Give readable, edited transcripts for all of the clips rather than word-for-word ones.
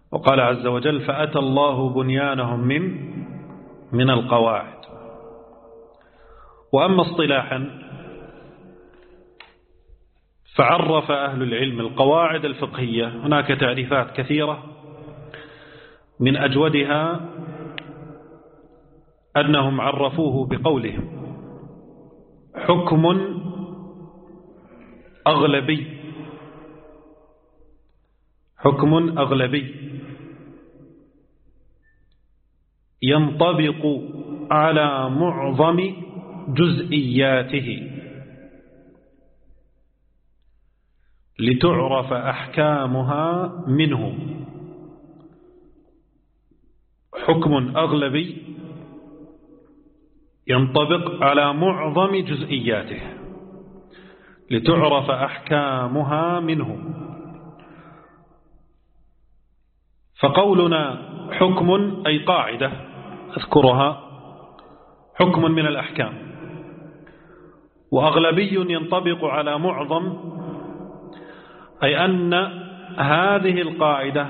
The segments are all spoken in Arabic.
وقال عز وجل فأتى الله بنيانهم من القواعد. وأما اصطلاحا فعرف أهل العلم القواعد الفقهية، هناك تعريفات كثيرة، من أجودها أنهم عرفوه بقولهم حكم أغلبي. حكم أغلبي ينطبق على معظم جزئياته لتعرف أحكامها منه. حكم أغلبي ينطبق على معظم جزئياته لتعرف أحكامها منه. فقولنا حكم أي قاعدة أذكرها، حكم من الأحكام، وأغلبي ينطبق على معظم، أي أن هذه القاعدة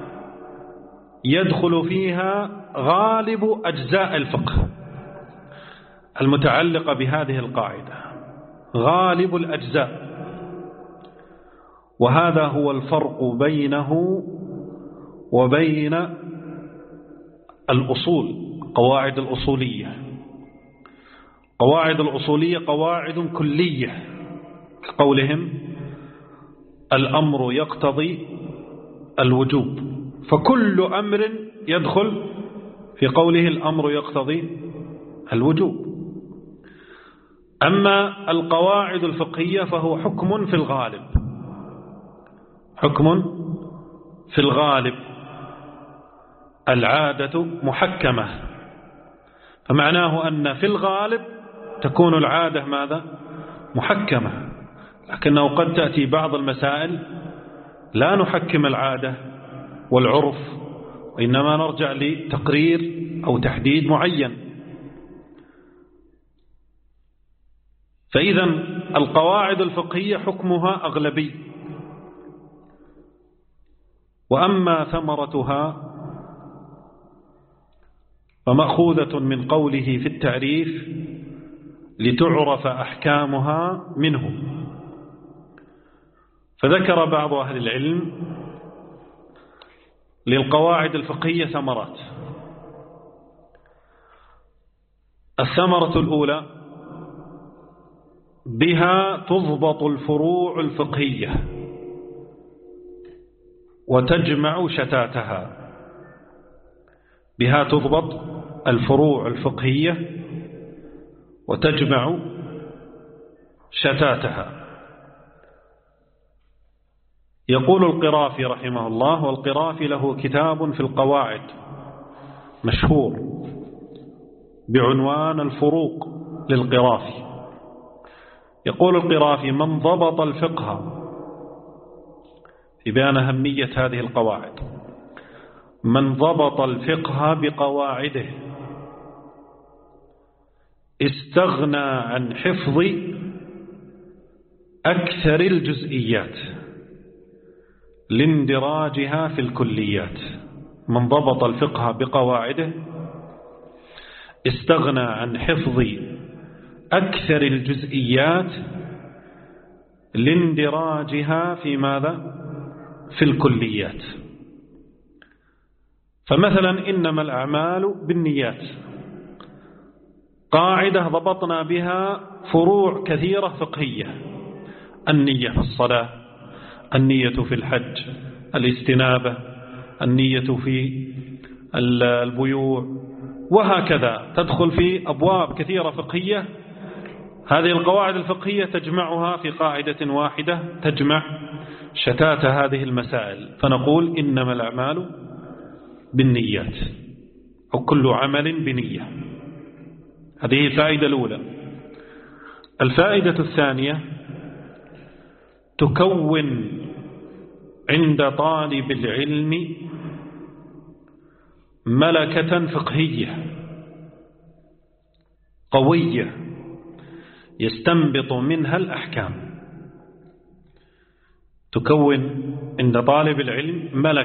يدخل فيها غالب أجزاء الفقه المتعلقة بهذه القاعدة، غالب الأجزاء. وهذا هو الفرق بينه وبين الأصول، قواعد الأصولية. قواعد الأصولية قواعد كلية كقولهم الأمر يقتضي الوجوب، فكل أمر يدخل في قوله الأمر يقتضي الوجوب. أما القواعد الفقهية فهو حكم في الغالب، حكم في الغالب، العادة محكمة، فمعناه أن في الغالب تكون العادة ماذا؟ محكمة. لكنه قد تأتي بعض المسائل لا نحكم العادة والعرف، وإنما نرجع لتقرير أو تحديد معين. فإذا القواعد الفقهية حكمها أغلبي. وأما ثمرتها فمأخوذة من قوله في التعريف لتعرف أحكامها منه. فذكر بعض أهل العلم للقواعد الفقهية ثمرات. الثمرة الأولى بها تضبط الفروع الفقهية وتجمع شتاتها. بها تضبط الفروع الفقهية وتجمع شتاتها. يقول القرافي رحمه الله، والقرافي له كتاب في القواعد مشهور بعنوان الفروق للقرافي. يقول القرافي من ضبط الفقه في بيان أهمية هذه القواعد، من ضبط الفقه بقواعده استغنى عن حفظ أكثر الجزئيات لاندراجها في الكليات. من ضبط الفقه بقواعده استغنى عن حفظ أكثر الجزئيات لاندراجها في ماذا؟ في الكليات. فمثلا إنما الأعمال بالنيات، قاعدة ضبطنا بها فروع كثيرة فقهية: النية في الصلاة، النية في الحج، الاستنابة، النية في البيوع، وهكذا تدخل في أبواب كثيرة فقهية. هذه القواعد الفقهية تجمعها في قاعدة واحدة تجمع شتات هذه المسائل، فنقول إنما الأعمال بالنيات، أو كل عمل بنية. هذه الفائدة الأولى. الفائدة الثانية تكون عند طالب العلم ملكة فقهية قوية يستنبط منها الأحكام. تكون عند طالب العلم ملكة